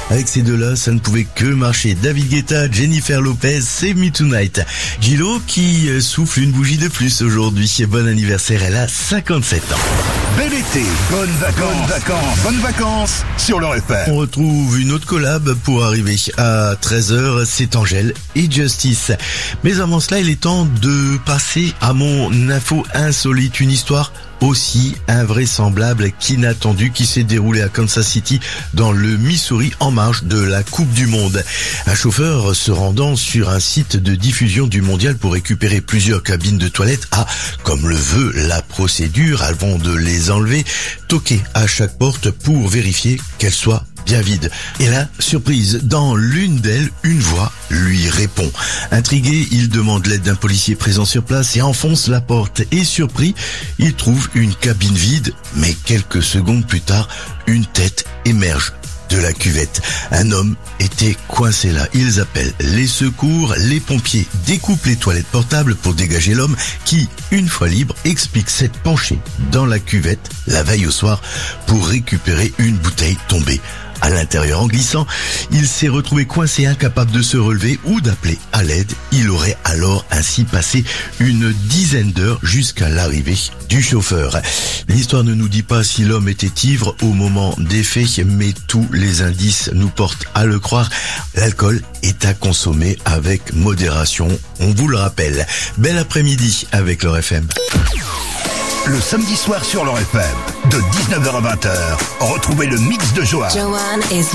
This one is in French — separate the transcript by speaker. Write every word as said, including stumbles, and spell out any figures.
Speaker 1: Avec ces deux-là, ça ne pouvait que marcher. David Guetta, Jennifer Lopez, Save Me Tonight. Gillo qui souffle une bougie de plus aujourd'hui. Bon anniversaire, elle a cinquante-sept ans.
Speaker 2: Bel été, bonnes vacances, bonnes vacances, bonnes vacances sur le F M.
Speaker 1: On retrouve une autre collab pour arriver à treize heures, c'est Angèle et Justice. Mais avant cela, il est temps de passer à mon info insolite, une histoire aussi invraisemblable qu'inattendue qui s'est déroulée à Kansas City dans le Missouri en marge de la Coupe du Monde. Un chauffeur se rendant sur un site de diffusion du mondial pour récupérer plusieurs cabines de toilettes a, comme le veut la procédure avant de les enlever, toqué à chaque porte pour vérifier qu'elles soient bien vide. Et là, surprise, dans l'une d'elles, une voix lui répond. Intrigué, il demande l'aide d'un policier présent sur place et enfonce la porte. Et surpris, il trouve une cabine vide, mais quelques secondes plus tard, une tête émerge de la cuvette. Un homme était coincé là. Ils appellent les secours, les pompiers découpent les toilettes portables pour dégager l'homme qui, une fois libre, explique s'être penché dans la cuvette la veille au soir pour récupérer une bouteille tombée à l'intérieur. En glissant, il s'est retrouvé coincé, incapable de se relever ou d'appeler à l'aide. Il aurait alors ainsi passé une dizaine d'heures jusqu'à l'arrivée du chauffeur. L'histoire ne nous dit pas si l'homme était ivre au moment des faits, mais tous les indices nous portent à le croire. L'alcool est à consommer avec modération, on vous le rappelle. Bel après-midi avec le F M.
Speaker 2: Le samedi soir sur le F M, de dix-neuf heures à vingt heures, retrouvez le mix de Joanne.
Speaker 3: Joanne is